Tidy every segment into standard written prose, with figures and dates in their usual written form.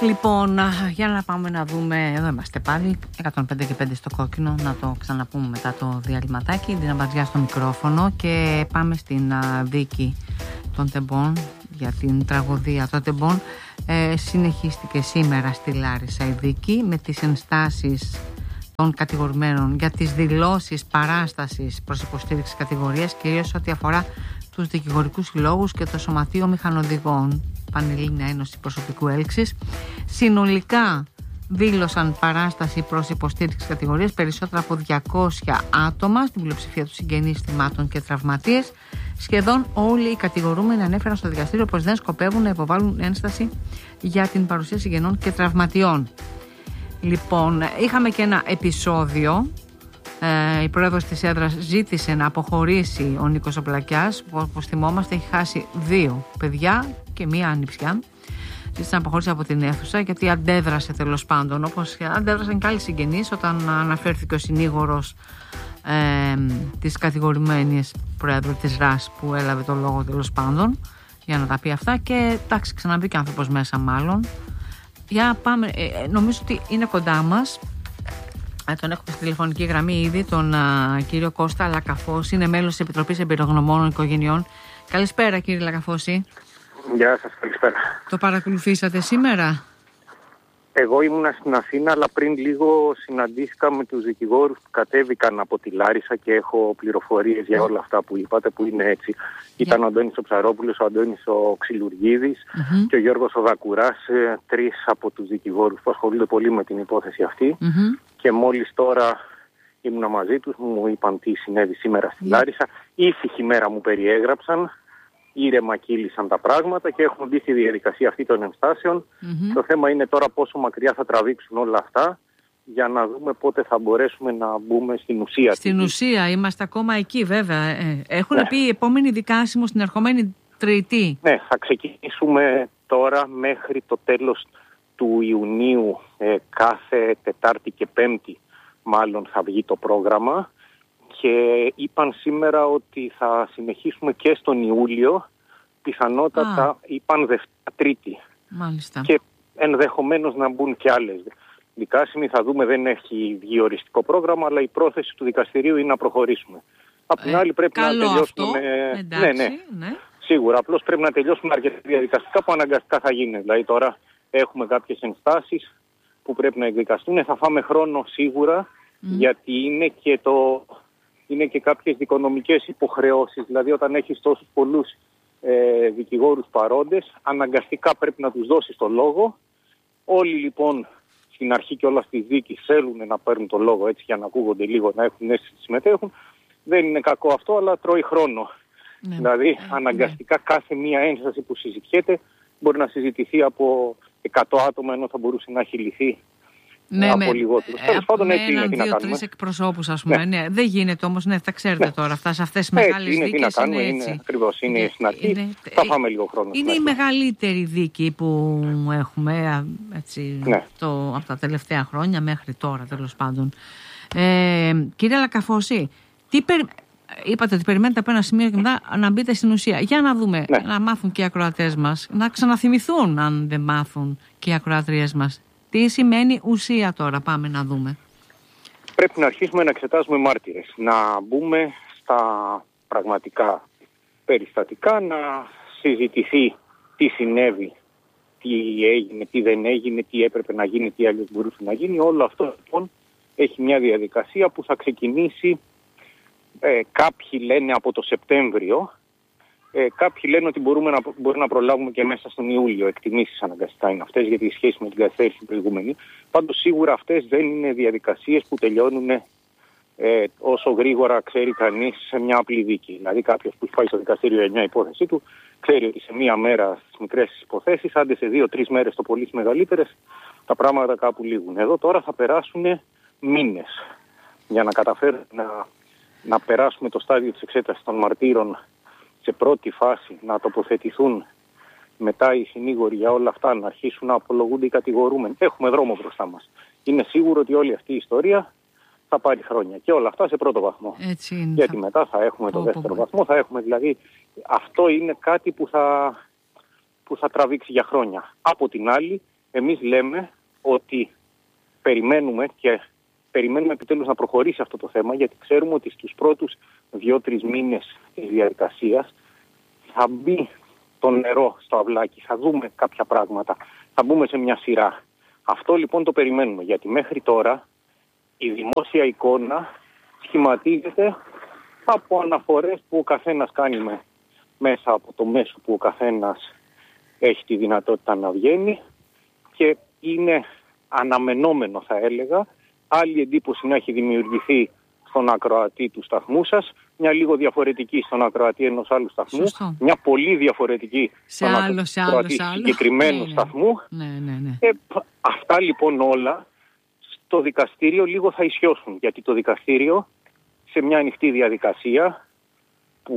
Λοιπόν, για να πάμε να δούμε. Εδώ είμαστε πάλι. 105 και 5 στο κόκκινο. Να το ξαναπούμε μετά το διαλυματάκι. Την Αμπατζιά στο μικρόφωνο. Και πάμε στην δίκη των Τεμπών για την τραγωδία των Τεμπών. Συνεχίστηκε σήμερα στη Λάρισα η δίκη με τις ενστάσεις των κατηγορουμένων για τις δηλώσεις παράστασης προς υποστήριξη κατηγορίας, κυρίως ό,τι αφορά τους δικηγορικούς συλλόγους και το Σωματείο Μηχανοδηγών, Πανελλήνια Ένωση Προσωπικού Έλξης. Συνολικά δήλωσαν παράσταση προς υποστήριξη κατηγορίας περισσότερα από 200 άτομα, στην πλειοψηφία του συγγενείς θυμάτων και τραυματίες. Σχεδόν όλοι οι κατηγορούμενοι ανέφεραν στο δικαστήριο πως δεν σκοπεύουν να υποβάλουν ένσταση για την παρουσία συγγενών και τραυματιών. Λοιπόν, είχαμε και ένα επεισόδιο. Η πρόεδρος της έδρας ζήτησε να αποχωρήσει ο Νίκος Οπλακιάς, που όπως θυμόμαστε έχει χάσει 2 παιδιά και 1 ανιψιά. Ζήτησε να αποχωρήσει από την αίθουσα γιατί αντέδρασε, τέλος πάντων, όπως αντέδρασαν και άλλοι συγγενείς όταν αναφέρθηκε ο συνήγορος της κατηγορημένης πρόεδρου της ΡΑΣ που έλαβε το λόγο, τέλος πάντων, για να τα πει αυτά. Και εντάξει, ξαναμπήκε άνθρωπος μέσα μάλλον. Για πάμε, νομίζω ότι είναι κοντά μας. Τον έχουμε στη τηλεφωνική γραμμή ήδη, τον κύριο Κώστα Λακαφώση. Είναι μέλος της Επιτροπής Εμπειρογνωμόνων Οικογενειών. Καλησπέρα, κύριε Λακαφώση. Γεια σας, καλησπέρα. Το παρακολουθήσατε σήμερα? Εγώ ήμουνα στην Αθήνα, αλλά πριν λίγο συναντήθηκα με τους δικηγόρους που κατέβηκαν από τη Λάρισα και έχω πληροφορίες για όλα αυτά που είπατε, που είναι έτσι. Ήταν ο Αντώνης ο Ψαρόπουλος, ο Αντώνης ο Ξυλουργίδης και ο Γιώργος ο Δακουράς, 3 από τους δικηγόρους που ασχολούνται πολύ με την υπόθεση αυτή. Και μόλις τώρα ήμουνα μαζί τους, μου είπαν τι συνέβη σήμερα στη Λάρισα. Ήσυχη μέρα μου περιέγραψαν. Ήρεμα κύλησαν τα πράγματα και έχουν μπει στη διαδικασία αυτή των ενστάσεων. Το θέμα είναι τώρα πόσο μακριά θα τραβήξουν όλα αυτά για να δούμε πότε θα μπορέσουμε να μπούμε στην ουσία. Στην ουσία είμαστε ακόμα εκεί, βέβαια. Έχουν πει η επόμενη δικάσιμο στην ερχομένη Τρίτη. Ναι, θα ξεκινήσουμε τώρα μέχρι το τέλος του Ιουνίου. Κάθε Τετάρτη και Πέμπτη μάλλον θα βγει το πρόγραμμα. Και είπαν σήμερα ότι θα συνεχίσουμε και στον Ιούλιο, πιθανότατα είπαν Τρίτη. Μάλιστα. Και ενδεχομένως να μπουν και άλλες δικάσιμοι, θα δούμε, δεν έχει βγει οριστικό πρόγραμμα, αλλά η πρόθεση του δικαστηρίου είναι να προχωρήσουμε. Απ' την άλλη πρέπει να τελειώσουμε... Ναι. Σίγουρα, απλώς πρέπει να τελειώσουμε αρκετά διαδικαστικά που αναγκαστικά θα γίνει. Δηλαδή τώρα έχουμε κάποιες ενστάσεις που πρέπει να εκδικαστούν, θα φάμε χρόνο σίγουρα, γιατί είναι και κάποιες δικονομικές υποχρεώσεις. Δηλαδή όταν έχεις τόσους πολλούς δικηγόρους παρόντες, αναγκαστικά πρέπει να τους δώσεις το λόγο. Όλοι λοιπόν στην αρχή και όλα στη δίκη θέλουν να παίρνουν το λόγο έτσι για να ακούγονται λίγο, να έχουν αίσθηση να συμμετέχουν. Δεν είναι κακό αυτό, αλλά τρώει χρόνο. Δηλαδή αναγκαστικά κάθε μία ένσταση που συζητιέται μπορεί να συζητηθεί από 100 άτομα, ενώ θα μπορούσε να έχει λυθεί από λιγότερους. Τέλος πάντων, έτσι είναι, τι να κάνουμε. 2-3 εκπροσώπους, ας πούμε. Ναι, δεν γίνεται όμως, τα ξέρετε τώρα αυτά, σε αυτές τις μεγάλες δίκες. Τι να κάνουμε, είναι ακριβώς, είναι στην αρχή. Θα πάμε λίγο χρόνο. Είναι η μεγαλύτερη δίκη που έχουμε από τα τελευταία χρόνια μέχρι τώρα, τέλος πάντων. Κύριε Λακαφώση, είπατε ότι περιμένετε από ένα σημείο και μετά να μπείτε στην ουσία. Για να δούμε, να μάθουν και οι ακροατές μας, να ξαναθυμηθούν αν δεν μάθουν και οι ακροατρίες μας. Τι σημαίνει ουσία τώρα, πάμε να δούμε. Πρέπει να αρχίσουμε να εξετάζουμε μάρτυρες, να μπούμε στα πραγματικά περιστατικά, να συζητηθεί τι συνέβη, τι έγινε, τι δεν έγινε, τι έπρεπε να γίνει, τι αλλιώς μπορούσε να γίνει. Όλο αυτό λοιπόν έχει μια διαδικασία που θα ξεκινήσει, κάποιοι λένε από το Σεπτέμβριο, κάποιοι λένε ότι μπορεί να προλάβουμε και μέσα στον Ιούλιο. Εκτιμήσεις αναγκαστικά είναι αυτές, γιατί η σχέση με την καθυστέρηση την προηγούμενη. Πάντως σίγουρα αυτές δεν είναι διαδικασίες που τελειώνουν όσο γρήγορα ξέρει κανείς σε μια απλή δίκη. Δηλαδή κάποιος που πάει στο δικαστήριο για μια υπόθεση του ξέρει ότι σε μια μέρα στις μικρές υποθέσεις, άντε σε 2-3 μέρες το πολύ στις μεγαλύτερες, τα πράγματα κάπου λήγουν. Εδώ τώρα θα περάσουν μήνες για να καταφέρουμε να περάσουμε το στάδιο της εξέτασης των μαρτύρων σε πρώτη φάση, να τοποθετηθούν μετά οι συνήγοροι για όλα αυτά, να αρχίσουν να απολογούνται οι κατηγορούμενοι. Έχουμε δρόμο μπροστά μας. Είναι σίγουρο ότι όλη αυτή η ιστορία θα πάρει χρόνια και όλα αυτά σε πρώτο βαθμό. Έτσι είναι. Γιατί μετά θα έχουμε το δεύτερο βαθμό, θα έχουμε δηλαδή... Αυτό είναι κάτι που θα τραβήξει για χρόνια. Από την άλλη, εμείς λέμε ότι περιμένουμε επιτέλους να προχωρήσει αυτό το θέμα, γιατί ξέρουμε ότι στους πρώτους 2-3 μήνες της διαδικασίας θα μπει το νερό στο αυλάκι, θα δούμε κάποια πράγματα, θα μπούμε σε μια σειρά. Αυτό λοιπόν το περιμένουμε, γιατί μέχρι τώρα η δημόσια εικόνα σχηματίζεται από αναφορές που ο καθένας κάνει μέσα από το μέσο που ο καθένας έχει τη δυνατότητα να βγαίνει, και είναι αναμενόμενο, θα έλεγα, άλλη εντύπωση να έχει δημιουργηθεί στον ακροατή του σταθμού σας, μια λίγο διαφορετική στον ακροατή ενός άλλου σταθμού, Σωστό. μια πολύ διαφορετική στον ακροατή συγκεκριμένου σταθμού. Ναι. Αυτά λοιπόν όλα στο δικαστήριο λίγο θα ισιώσουν, γιατί το δικαστήριο σε μια ανοιχτή διαδικασία που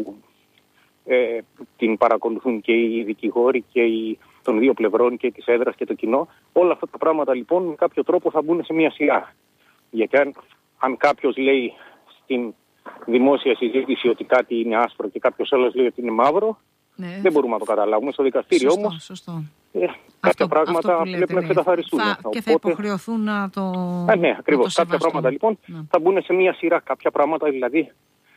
την παρακολουθούν και οι δικηγόροι και των δύο πλευρών και της έδρας και το κοινό, όλα αυτά τα πράγματα λοιπόν με κάποιο τρόπο θα μπουν σε μια σειρά. Γιατί αν κάποιος λέει στην δημόσια συζήτηση ότι κάτι είναι άσπρο και κάποιος άλλος λέει ότι είναι μαύρο, δεν μπορούμε να το καταλάβουμε. Στο δικαστήριο όμως κάποια πράγματα πρέπει να ξεκαθαριστούν. Και θα υποχρεωθούν να το ναι, ακριβώς. Κάποια πράγματα λοιπόν θα μπουν σε μια σειρά. Κάποια πράγματα δηλαδή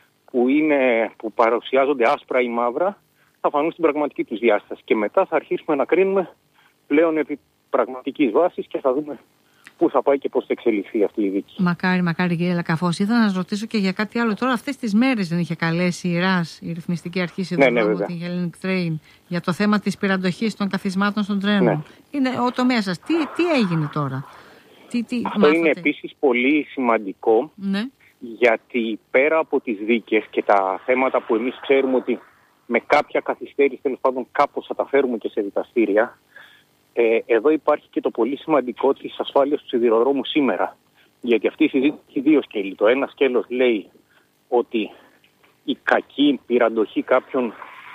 που παρουσιάζονται άσπρα ή μαύρα θα φανούν στην πραγματική τους διάσταση. Και μετά θα αρχίσουμε να κρίνουμε πλέον επί πραγματικής βάσης και θα δούμε πού θα πάει και πώς θα εξελιχθεί αυτή η δίκη. Μακάρι κύριε Λακαφώση. Ήθελα να σας ρωτήσω και για κάτι άλλο. Τώρα αυτές τις μέρες δεν είχε καλέσει η ΡΑΣ, η ρυθμιστική αρχή σιδηροδρόμου, την Hellenic Train, για το θέμα της πυραντοχής των καθισμάτων στον τρένο. Ναι. Είναι ο τομέας σας. Τι έγινε τώρα? Αυτό είναι επίσης πολύ σημαντικό, γιατί πέρα από τις δίκες και τα θέματα που εμείς ξέρουμε ότι με κάποια καθυστέρηση τέλος πάντων κάπως θα τα φέρουμε και σε δικαστήρια, εδώ υπάρχει και το πολύ σημαντικό της ασφάλειας του σιδηροδρόμου σήμερα. Γιατί αυτή η συζήτηση έχει δύο σκέλη. Το ένα σκέλος λέει ότι η κακή πυραντοχή κάποιων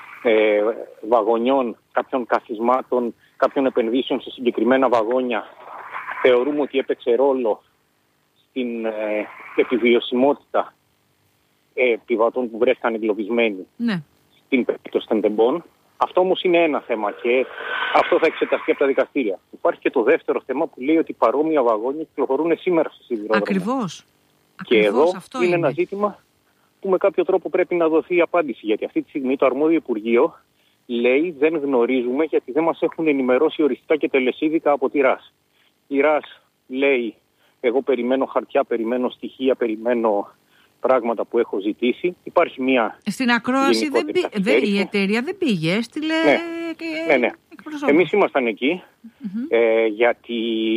βαγονιών, κάποιων καθισμάτων, κάποιων επενδύσεων σε συγκεκριμένα βαγόνια θεωρούμε ότι έπαιξε ρόλο στην επιβιωσιμότητα επιβατών που βρέθηκαν εγκλωβισμένοι στην περίπτωση των τεμπών. Αυτό όμως είναι ένα θέμα και αυτό θα εξεταστεί από τα δικαστήρια. Υπάρχει και το δεύτερο θέμα που λέει ότι παρόμοια βαγόνια κυκλοφορούν σήμερα στο σιδηρόδρομο. Ακριβώς. Και εδώ είναι ένα ζήτημα που με κάποιο τρόπο πρέπει να δοθεί απάντηση. Γιατί αυτή τη στιγμή το αρμόδιο Υπουργείο λέει δεν γνωρίζουμε, γιατί δεν μας έχουν ενημερώσει οριστικά και τελεσίδικα από τη ΡΑΣ. Η ΡΑΣ λέει εγώ περιμένω χαρτιά, περιμένω στοιχεία, περιμένω πράγματα που έχω ζητήσει. Υπάρχει μια. Στην ακρόαση η εταιρεία δεν πήγε, έστειλε. Ναι. Εμείς ήμασταν εκεί, γιατί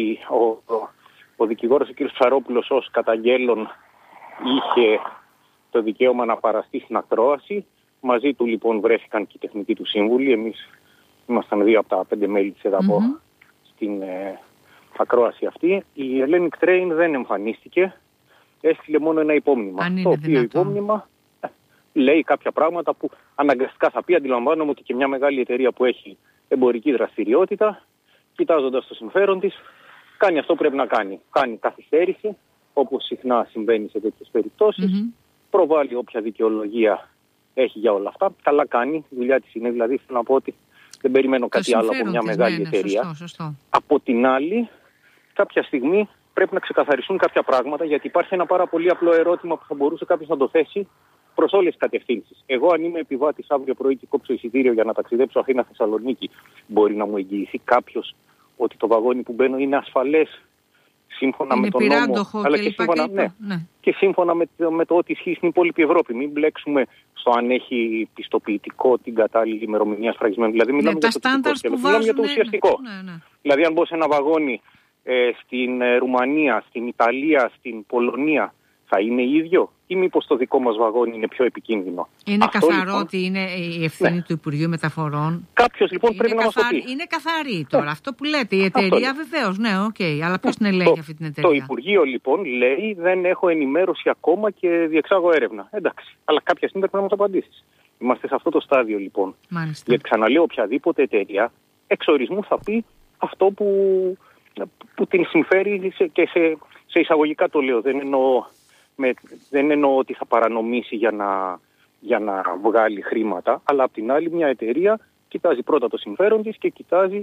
ο δικηγόρος ο κ. Ψαρόπουλος ως καταγγέλλον είχε το δικαίωμα να παραστεί στην ακρόαση. Μαζί του λοιπόν βρέθηκαν και οι τεχνικοί του σύμβουλοι. Εμείς ήμασταν 2 από τα 5 μέλη της ΕΔΑΠΟ στην ακρόαση αυτή. Η Hellenic Train δεν εμφανίστηκε. Έστειλε μόνο ένα υπόμνημα. Το οποίο υπόμνημα λέει κάποια πράγματα που αναγκαστικά θα πει. Αντιλαμβάνομαι ότι και μια μεγάλη εταιρεία που έχει εμπορική δραστηριότητα, κοιτάζοντας το συμφέρον της, κάνει αυτό που πρέπει να κάνει. Κάνει καθυστέρηση, όπως συχνά συμβαίνει σε τέτοιες περιπτώσεις, προβάλλει όποια δικαιολογία έχει για όλα αυτά. Καλά κάνει, η δουλειά της είναι. Δηλαδή, θέλω να πω ότι δεν περιμένω κάτι άλλο από μια μεγάλη εταιρεία. Σωστό. Από την άλλη, κάποια στιγμή πρέπει να ξεκαθαριστούν κάποια πράγματα, γιατί υπάρχει ένα πάρα πολύ απλό ερώτημα που θα μπορούσε κάποιος να το θέσει προς όλες τις κατευθύνσεις. Εγώ, αν είμαι επιβάτης αύριο πρωί και κόψω εισιτήριο για να ταξιδέψω Αθήνα-Θεσσαλονίκη, μπορεί να μου εγγυηθεί κάποιος ότι το βαγόνι που μπαίνω είναι ασφαλές σύμφωνα με τον νόμο, αλλά και σύμφωνα, και σύμφωνα με το ότι ισχύει στην υπόλοιπη Ευρώπη. Μην μπλέξουμε στο αν έχει πιστοποιητικό την κατάλληλη ημερομηνία σφραγισμένου. Δηλαδή, μιλάμε για το τυπικό, μιλάμε για το ουσιαστικό. Δηλαδή, αν μπω σε ένα βαγόνι στην Ρουμανία, στην Ιταλία, στην Πολωνία, θα είναι ίδιο ή μήπως το δικό μας βαγόνι είναι πιο επικίνδυνο? Είναι αυτό, καθαρό λοιπόν, ότι είναι η ευθύνη του Υπουργείου Μεταφορών. Κάποιος λοιπόν πρέπει να μας το πει. Είναι καθαρή τώρα. Αυτό που λέτε, η εταιρεία βεβαίως, αλλά ποιος την ελέγχει αυτή την εταιρεία? Το Υπουργείο λοιπόν λέει δεν έχω ενημέρωση ακόμα και διεξάγω έρευνα. Εντάξει, αλλά κάποια στιγμή πρέπει να μας απαντήσεις. Είμαστε σε αυτό το στάδιο λοιπόν. Μάλιστα. Γιατί ξαναλέω, οποιαδήποτε εταιρεία εξορισμού θα πει αυτό που την συμφέρει και σε εισαγωγικά το λέω. Δεν εννοώ ότι θα παρανομήσει για να βγάλει χρήματα, αλλά απ' την άλλη μια εταιρεία κοιτάζει πρώτα το συμφέρον της και κοιτάζει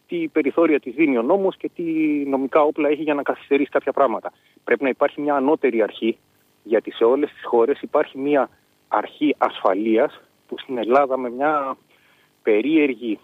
τι περιθώρια της δίνει ο νόμος και τι νομικά όπλα έχει για να καθυστερήσει κάποια πράγματα. Πρέπει να υπάρχει μια ανώτερη αρχή, γιατί σε όλες τις χώρες υπάρχει μια αρχή ασφαλείας που στην Ελλάδα με μια περίεργη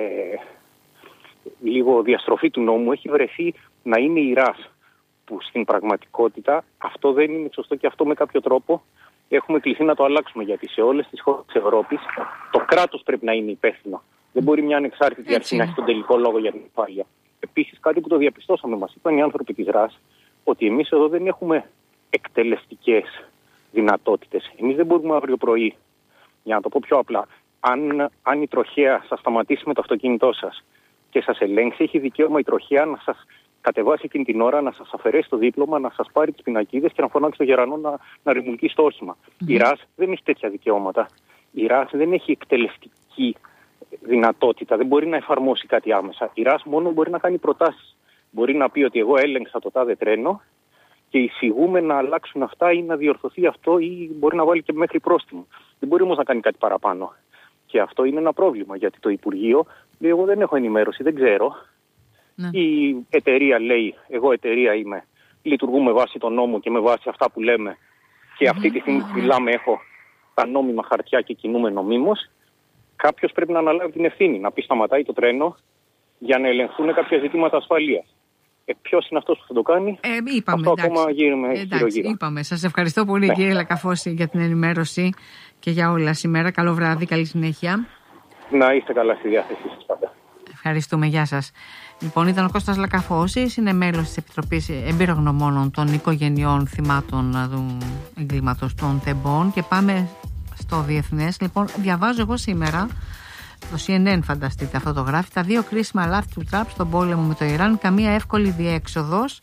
λίγο διαστροφή του νόμου έχει βρεθεί να είναι η ΡΑΣ, που στην πραγματικότητα αυτό δεν είναι σωστό και αυτό με κάποιο τρόπο έχουμε κληθεί να το αλλάξουμε, γιατί σε όλες τις χώρες της Ευρώπης το κράτος πρέπει να είναι υπεύθυνο. Δεν μπορεί μια ανεξάρτητη αρχή να έχει τον τελικό λόγο για την ασφάλεια. Επίσης, κάτι που το διαπιστώσαμε, μας είπαν οι άνθρωποι της ΡΑΣ, ότι εμείς εδώ δεν έχουμε εκτελεστικές δυνατότητες. Εμείς δεν μπορούμε αύριο πρωί, για να το πω πιο απλά, αν η τροχέα σας σταματήσει με το αυτοκίνητό σας και σας ελέγξει, έχει δικαίωμα η τροχέα να σας κατεβάσει εκείνη την ώρα, να σας αφαιρέσει το δίπλωμα, να σας πάρει τις πινακίδες και να φωνάξει το γερανό να ρημουλκίσει το όχημα. Η ΡΑΣ δεν έχει τέτοια δικαιώματα. Η ΡΑΣ δεν έχει εκτελεστική δυνατότητα, δεν μπορεί να εφαρμόσει κάτι άμεσα. Η ΡΑΣ μόνο μπορεί να κάνει προτάσεις. Μπορεί να πει ότι εγώ έλεγξα το τάδε τρένο και εισηγούμε να αλλάξουν αυτά ή να διορθωθεί αυτό, ή μπορεί να βάλει και μέχρι πρόστιμο. Δεν μπορεί όμως να κάνει κάτι παραπάνω. Και αυτό είναι ένα πρόβλημα, γιατί το Υπουργείο λέει: εγώ δεν έχω ενημέρωση, δεν ξέρω. Ναι. Η εταιρεία λέει: εγώ εταιρεία είμαι, λειτουργούμε βάσει τον νόμο και με βάση αυτά που λέμε, και αυτή τη στιγμή που μιλάμε έχω τα νόμιμα χαρτιά και κινούμε νομίμως. Κάποιος πρέπει να αναλάβει την ευθύνη, να πει σταματάει το τρένο για να ελεγχθούν κάποια ζητήματα ασφαλείας. Ποιος είναι αυτός που θα το κάνει? Είπαμε, αυτό ακόμα γύρω-γύρω. Είπαμε. Σας ευχαριστώ πολύ, κύριε Λακαφώση, για την ενημέρωση και για όλα σήμερα. Καλό βράδυ, καλή συνέχεια. Να είστε καλά στη διάθεσή σας πάντα. Ευχαριστούμε, γεια σας. Λοιπόν, ήταν ο Κώστας Λακαφώσης, είναι μέλος της Επιτροπής Εμπειρογνωμόνων των Οικογενειών Θυμάτων του Εγκλήματος των Τεμπών, και πάμε στο διεθνές. Λοιπόν, διαβάζω εγώ σήμερα, το CNN φανταστείτε αυτό το γράφει, τα 2 κρίσιμα λάθη του Τραμπ στον πόλεμο με το Ιράν, καμία εύκολη διέξοδος.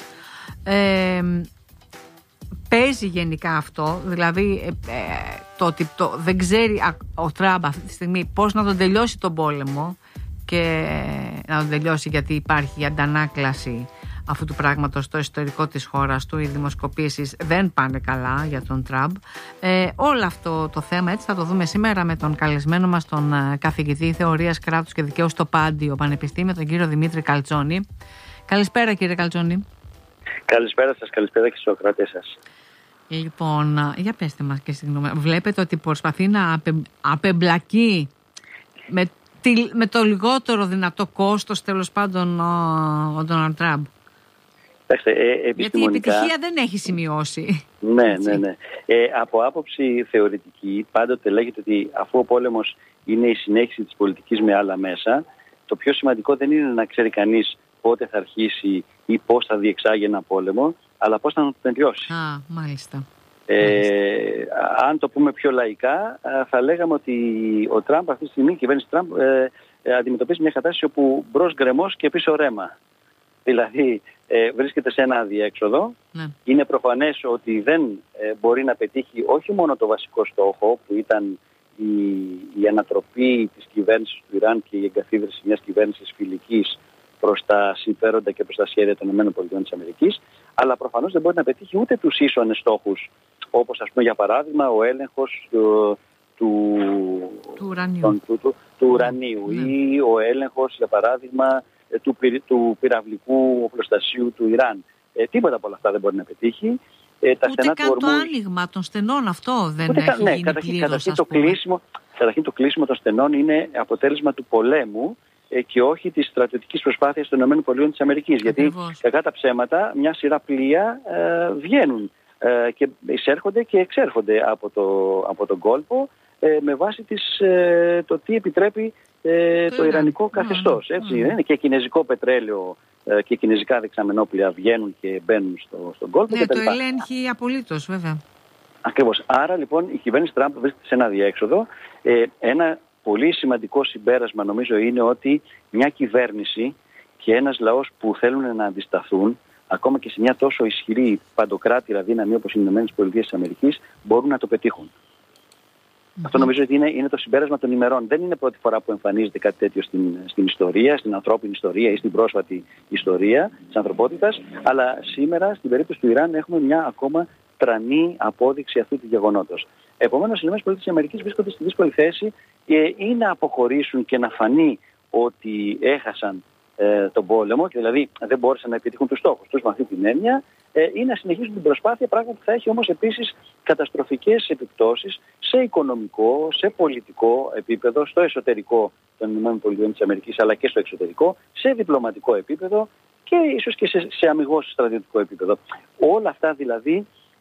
Παίζει γενικά αυτό, δηλαδή το ότι δεν ξέρει ο Τραμπ αυτή τη στιγμή πώς να τον τελειώσει τον πόλεμο, και να τον τελειώσει, γιατί υπάρχει η αντανάκλαση αυτού του πράγματος στο ιστορικό της χώρας του. Οι δημοσκοπήσεις δεν πάνε καλά για τον Τραμπ. Όλο αυτό το θέμα έτσι θα το δούμε σήμερα με τον καλεσμένο μας, τον καθηγητή θεωρίας κράτους και δικαίου στο Πάντιο Πανεπιστήμιο, τον κύριο Δημήτρη Καλτσόνη. Καλησπέρα, κύριε Καλτσόνη. Καλησπέρα σας, καλησπέρα και στους ακροατές σας. Λοιπόν, για πέστε μας και συγγνώμη. Βλέπετε ότι προσπαθεί να απεμπλακεί με το λιγότερο δυνατό κόστος, τέλος πάντων, ο Ντόναλντ Τραμπ. Γιατί η επιτυχία δεν έχει σημειώσει. Ναι. Από άποψη θεωρητική, πάντοτε λέγεται ότι αφού ο πόλεμος είναι η συνέχιση της πολιτικής με άλλα μέσα, το πιο σημαντικό δεν είναι να ξέρει κανείς πότε θα αρχίσει ή πώς θα διεξάγει ένα πόλεμο, αλλά πώς θα τον τελειώσει. Μάλιστα. Αν το πούμε πιο λαϊκά, θα λέγαμε ότι ο Τραμπ αυτή τη στιγμή, η κυβέρνηση Τραμπ, αντιμετωπίζει μια κατάσταση όπου μπρος γκρεμός και πίσω ρέμα. Δηλαδή βρίσκεται σε ένα αδιέξοδο. Ναι. Είναι προφανές ότι δεν μπορεί να πετύχει όχι μόνο το βασικό στόχο, που ήταν η ανατροπή της κυβέρνησης του Ιράν και η εγκαθίδρυση μιας κυβέρνησης φιλικής προς τα συμφέροντα και προς τα σχέδια των ΗΠΑ, αλλά προφανώς δεν μπορεί να πετύχει ούτε τους ίσονες στόχους, όπως ας πούμε για παράδειγμα ο έλεγχος του ουρανίου ή ο έλεγχος για παράδειγμα του πυραυλικού οπλοστασίου του Ιράν. Τίποτα από όλα αυτά δεν μπορεί να πετύχει. Ούτε καν το άνοιγμα των στενών αυτό δεν έχει γίνει πλήρως. Καταρχήν το κλείσιμο των στενών είναι αποτέλεσμα του πολέμου και όχι της στρατιωτικής προσπάθειας των ΗΠΑ. Γιατί κακά τα ψέματα μια σειρά πλοία βγαίνουν και εισέρχονται και εξέρχονται από τον κόλπο με βάση το τι επιτρέπει το ιρανικό καθεστώς. Έτσι, είναι και κινέζικο πετρέλαιο και κινέζικα δεξαμενόπλια βγαίνουν και μπαίνουν στον κόλπο. Ναι, το ελέγχει απολύτως, βέβαια. Ακριβώς. Άρα λοιπόν η κυβέρνηση Τραμπ βρίσκεται σε ένα διέξοδο. Ένα πολύ σημαντικό συμπέρασμα νομίζω είναι ότι μια κυβέρνηση και ένας λαός που θέλουν να αντισταθούν, ακόμα και σε μια τόσο ισχυρή παντοκράτηρα δύναμη όπως είναι οι ΗΠΑ, μπορούν να το πετύχουν. Αυτό νομίζω ότι είναι το συμπέρασμα των ημερών. Δεν είναι πρώτη φορά που εμφανίζεται κάτι τέτοιο στην ιστορία, στην ανθρώπινη ιστορία ή στην πρόσφατη ιστορία της ανθρωπότητας, αλλά σήμερα στην περίπτωση του Ιράν έχουμε μια ακόμα τρανή απόδειξη αυτού του γεγονότος. Επομένως, οι ΗΠΑ βρίσκονται στη δύσκολη θέση ή να αποχωρήσουν και να φανεί ότι έχασαν τον πόλεμο και δηλαδή δεν μπόρεσαν να επιτύχουν τους στόχους τους με αυτή την έννοια, ή να συνεχίσουν την προσπάθεια, πράγμα που θα έχει όμως επίσης καταστροφικές επιπτώσεις σε οικονομικό, σε πολιτικό επίπεδο, στο εσωτερικό των ΗΠΑ αλλά και στο εξωτερικό, σε διπλωματικό επίπεδο και ίσως και σε αμιγώς στρατιωτικό επίπεδο. Όλα αυτά δηλαδή